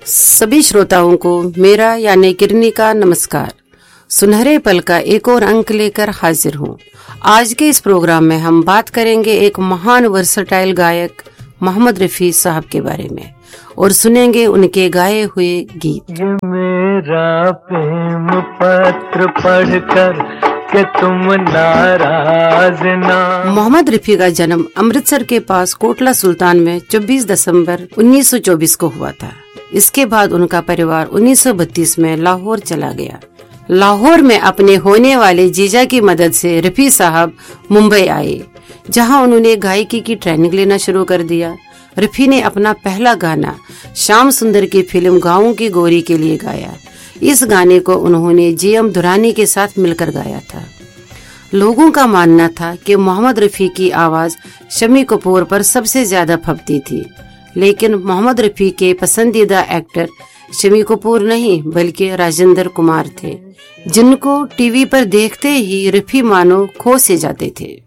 सभी श्रोताओं को मेरा यानी किरनी का नमस्कार। सुनहरे पल का एक और अंक लेकर हाजिर हूँ। आज के इस प्रोग्राम में हम बात करेंगे एक महान वर्सटाइल गायक मोहम्मद रफी साहब के बारे में और सुनेंगे उनके गाए हुए गीत। ये मेरा प्रेम पत्र पढ़कर कि तुम नाराज ना। मोहम्मद रफी का जन्म अमृतसर के पास कोटला सुल्तान में 24 दिसंबर 1924 को हुआ था। इसके बाद उनका परिवार 1932 में लाहौर चला गया। लाहौर में अपने होने वाले जीजा की मदद से रफी साहब मुंबई आए, जहां उन्होंने गायकी की ट्रेनिंग लेना शुरू कर दिया। रफी ने अपना पहला गाना श्याम सुंदर की फिल्म गाँव की गोरी के लिए गाया। इस गाने को उन्होंने जीएम दुरानी के साथ मिलकर गाया था। लोगों का मानना था कि मोहम्मद रफी की आवाज शम्मी कपूर पर सबसे ज्यादा फबती थी, लेकिन मोहम्मद रफी के पसंदीदा एक्टर शम्मी कपूर नहीं बल्कि राजेंद्र कुमार थे, जिनको टीवी पर देखते ही रफी मानो खो से जाते थे।